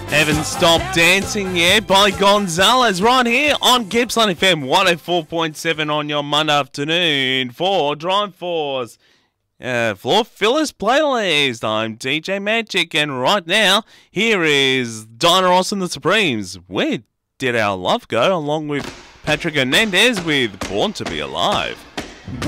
Haven't Stopped Dancing Yet by Gonzalez right here on Gippsland FM 104.7 on your Monday afternoon for Drive Force Floor Fillers playlist. I'm DJ Magic, and right now here is Diana Ross and the Supremes. Where did our love go? Along with Patrick Hernandez with Born to Be Alive.